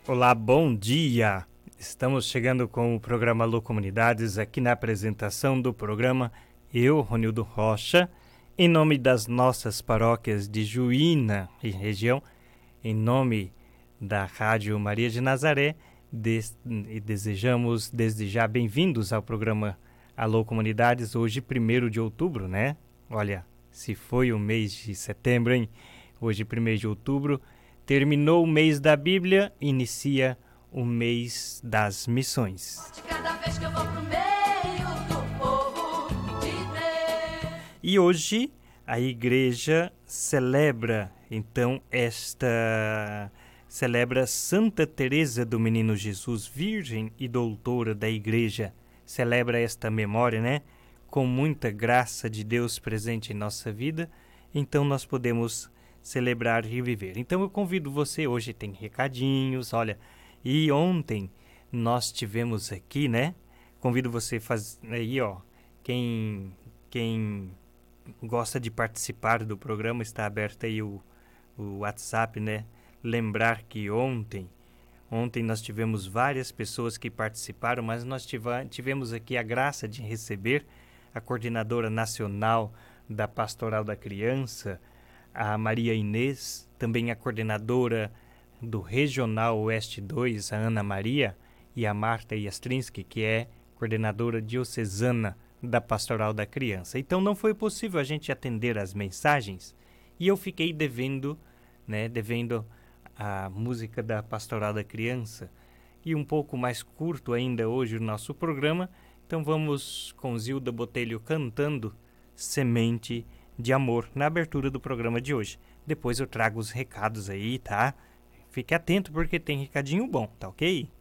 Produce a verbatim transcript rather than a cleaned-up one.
Olá, bom dia! Estamos chegando com o programa Alô Comunidades, aqui na apresentação do programa, eu, Ronildo Rocha, em nome das nossas paróquias de Juína e região, em nome da Rádio Maria de Nazaré, des- e desejamos desde já bem-vindos ao programa Alô Comunidades, hoje primeiro de outubro, né? Olha, se foi o mês de setembro, hein? Hoje primeiro de outubro, terminou o mês da Bíblia, inicia o mês das missões. Cada vez que eu vou pro meio do povo de Deus. E hoje a igreja celebra, então, esta... celebra Santa Teresa do Menino Jesus, virgem e doutora da igreja. Celebra esta memória, né? Com muita graça de Deus presente em nossa vida, então nós podemos celebrar e viver. Então eu convido você, hoje tem recadinhos, olha, e ontem nós tivemos aqui, né? Convido você a fazer aí, ó, quem, quem gosta de participar do programa, está aberto aí o, o WhatsApp, né? Lembrar que ontem, ontem nós tivemos várias pessoas que participaram, mas nós tiva, tivemos aqui a graça de receber a coordenadora nacional da Pastoral da Criança, a Maria Inês, também a coordenadora do Regional Oeste dois, a Ana Maria, e a Marta Jastrinsky, que é coordenadora diocesana da Pastoral da Criança. Então não foi possível a gente atender as mensagens e eu fiquei devendo, né, devendo a música da Pastoral da Criança. E um pouco mais curto ainda hoje o nosso programa, então vamos com Zilda Botelho cantando Semente de Amor na abertura do programa de hoje. Depois eu trago os recados aí, tá? Fique atento porque tem recadinho bom, tá ok?